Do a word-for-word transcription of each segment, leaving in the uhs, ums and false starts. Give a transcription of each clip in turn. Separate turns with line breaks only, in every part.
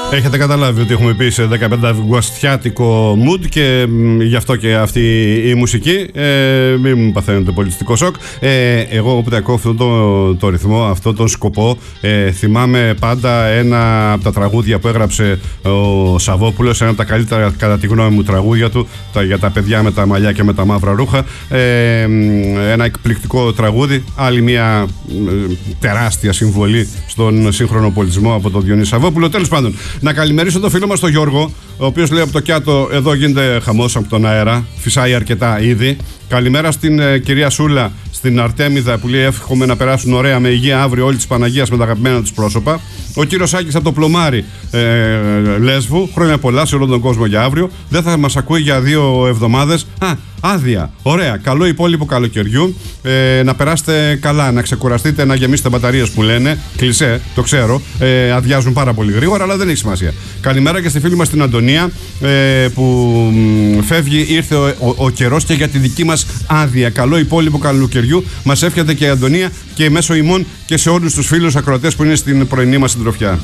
Έχετε καταλάβει ότι έχουμε πει σε δεκαπέντε αυγουστιάτικο mood και μ, γι' αυτό και αυτή η μουσική. Ε, μην μου παθαίνετε πολιτιστικό σοκ. Ε, εγώ όποτε ακούω αυτό το, το ρυθμό, αυτό τον σκοπό, ε, θυμάμαι πάντα ένα από τα τραγούδια που έγραψε ο Σαββόπουλος, ένα από τα καλύτερα κατά τη γνώμη μου τραγούδια του, τα, για τα παιδιά με τα μαλλιά και με τα μαύρα ρούχα. Ε, ένα εκπληκτικό τραγούδι, άλλη μια ε, τεράστια συμβολή στον σύγχρονο πολιτισμό από τον Διονύση Σαββόπουλο. Τέλος πάντων, να καλημερίσω τον φίλο μας τον Γιώργο, ο οποίος λέει από το Κιάτο: εδώ γίνεται χαμός από τον αέρα, φυσάει αρκετά ήδη. Καλημέρα στην ε, κυρία Σούλα, στην Αρτέμιδα, που λέει: εύχομαι να περάσουν ωραία με υγεία αύριο όλοι της Παναγίας με τα αγαπημένα τους πρόσωπα. Ο κύριος Άκης από το Πλωμάρι, ε, Λέσβου, χρόνια πολλά σε όλο τον κόσμο για αύριο. Δεν θα μας ακούει για δύο εβδομάδες. Α, άδεια. Ωραία. Καλό υπόλοιπο καλοκαιριού. Ε, να περάσετε καλά, να ξεκουραστείτε, να γεμίσετε μπαταρίες που λένε. Κλισέ, το ξέρω. Ε, αδειάζουν πάρα πολύ γρήγορα, αλλά δεν έχει σημασία. Καλημέρα και στη φίλη μας την Αντωνία, ε, που μ, φεύγει, ήρθε ο, ο, ο καιρός και για τη δική μας άδεια. Καλό υπόλοιπο καλοκαιριού. Μας εύχεται και η Αντωνία και μέσω ημών και σε όλους τους φίλους ακροατές που είναι στην πρωινή μας συντροφιά.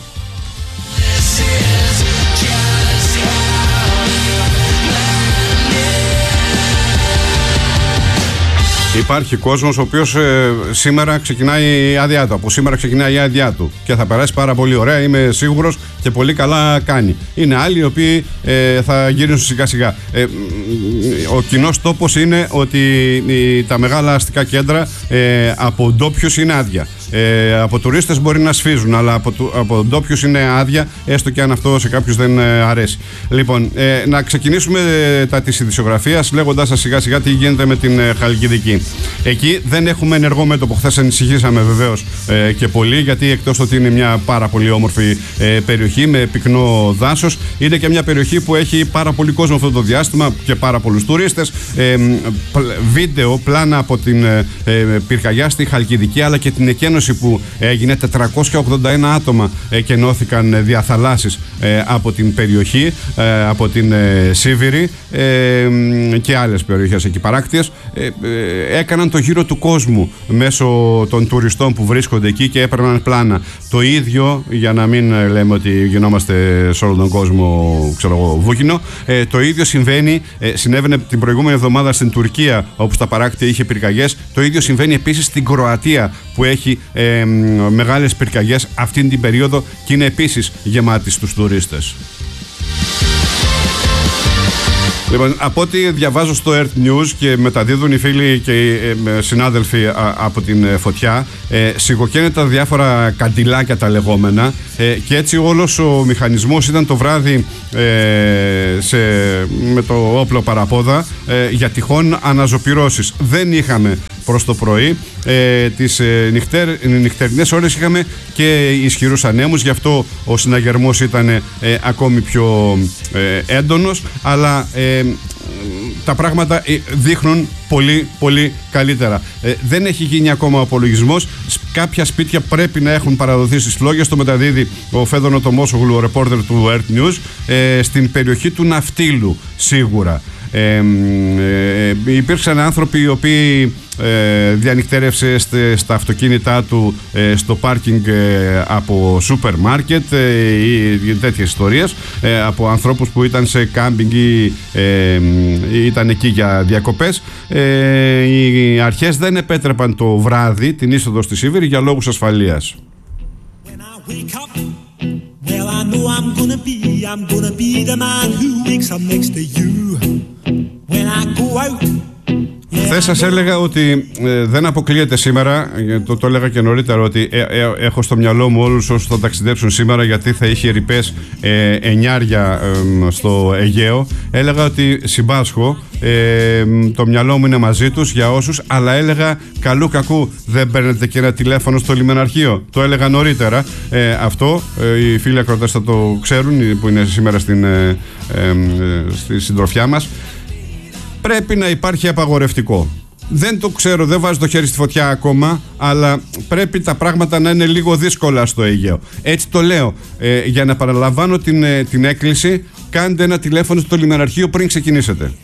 Υπάρχει κόσμος ο οποίος ε, σήμερα ξεκινάει η άδειά του. Από σήμερα ξεκινάει η άδειά του και θα περάσει πάρα πολύ ωραία, είμαι σίγουρος, και πολύ καλά κάνει. Είναι άλλοι οι οποίοι ε, θα γυρίσουν σιγά σιγά. Ε, ο κοινός τόπος είναι ότι ε, τα μεγάλα αστικά κέντρα ε, από ντόπιους είναι άδεια. Ε, από τουρίστες μπορεί να σφίζουν, αλλά από, από ντόπιους είναι άδεια, έστω και αν αυτό σε κάποιους δεν ε, αρέσει. Λοιπόν, ε, να ξεκινήσουμε ε, τα της ειδησιογραφίας λέγοντας σας σιγά σιγά τι γίνεται με την ε, Χαλκιδική. Εκεί δεν έχουμε ενεργό μέτωπο. Χθες ανησυχήσαμε βεβαίως ε, και πολύ, γιατί εκτός ότι είναι μια πάρα πολύ όμορφη ε, περιοχή με πυκνό δάσος, είναι και μια περιοχή που έχει πάρα πολύ κόσμο αυτό το διάστημα και πάρα πολλούς τουρίστες. Ε, βίντεο, πλάνα από την ε, πυρκαγιά στη Χαλκιδική, αλλά και την εκένωση που έγινε. τετρακόσια ογδόντα ένα άτομα εκενώθηκαν διαθαλάσσης ε, από την περιοχή, ε, από την ε, Σίβηρη ε, και άλλες περιοχές εκεί παράκτιες. Ε, ε, έκαναν το γύρο του κόσμου μέσω των τουριστών που βρίσκονται εκεί και έπαιρναν πλάνα. Το ίδιο, για να μην λέμε ότι γινόμαστε σε όλο τον κόσμο, ξέρω εγώ, βούκινο, ε, το ίδιο συμβαίνει, ε, συνέβαινε την προηγούμενη εβδομάδα στην Τουρκία, όπου στα παράκτια είχε πυρκαγιές. Το ίδιο συμβαίνει επίσης στην Κροατία, που έχει ε, μεγάλες πυρκαγιές αυτήν την περίοδο και είναι επίσης γεμάτη στους τουρίστες. Λοιπόν, από ό,τι διαβάζω στο Earth News και μεταδίδουν οι φίλοι και οι ε, συνάδελφοι α, από την ε, φωτιά, ε, σιγοκαίνε τα διάφορα καντιλάκια τα λεγόμενα, ε, και έτσι όλος ο μηχανισμός ήταν το βράδυ ε, σε, με το όπλο παραπόδα ε, για τυχόν αναζωπυρώσεις. Δεν είχαμε προς το πρωί, ε, τις ε, νυχτερ, νυχτερινές ώρες είχαμε και ισχυρούς ανέμους, γι' αυτό ο συναγερμός ήταν ε, ακόμη πιο ε, έντονος, αλλά ε, τα πράγματα δείχνουν πολύ πολύ καλύτερα. Ε, δεν έχει γίνει ακόμα ο απολογισμός. Κάποια σπίτια πρέπει να έχουν παραδοθεί στις φλόγες. Το μεταδίδει ο Φέδωνο Τομόσογλου, ο ρεπόρτερ του Earth News, ε, στην περιοχή του Ναυτίλου σίγουρα. Ε, ε, υπήρξαν άνθρωποι οι οποίοι ε, διανυκτέρευσε στε, στα αυτοκίνητά του ε, στο πάρκινγκ ε, από σούπερ μάρκετ ε, ή τέτοιες ιστορίες, ε, από ανθρώπους που ήταν σε κάμπινγκ ή ε, ήταν εκεί για διακοπές. Ε, οι αρχές δεν επέτρεπαν το βράδυ την είσοδο στη Σίβηρη για λόγους ασφαλείας. Well, I know I'm gonna be, I'm gonna be the man who wakes up next to you when I go out. Χθες σας έλεγα ότι ε, δεν αποκλείεται σήμερα, το, το έλεγα και νωρίτερα, ότι ε, ε, έχω στο μυαλό μου όλους όσους θα ταξιδέψουν σήμερα, γιατί θα είχε ρηπές ε, εννιάρια ε, στο Αιγαίο. Έλεγα ότι συμπάσχω, ε, το μυαλό μου είναι μαζί τους για όσους, αλλά έλεγα καλού κακού δεν παίρνετε και ένα τηλέφωνο στο λιμεναρχείο. Το έλεγα νωρίτερα ε, αυτό, ε, οι φίλοι ακροτές θα το ξέρουν που είναι σήμερα στην, ε, ε, στη συντροφιά μας. Πρέπει να υπάρχει απαγορευτικό. Δεν το ξέρω, δεν βάζω το χέρι στη φωτιά ακόμα, αλλά πρέπει τα πράγματα να είναι λίγο δύσκολα στο Αιγαίο. Έτσι το λέω. Ε, για να παραλαμβάνω την, την έκκληση, κάντε ένα τηλέφωνο στο λιμεναρχείο πριν ξεκινήσετε.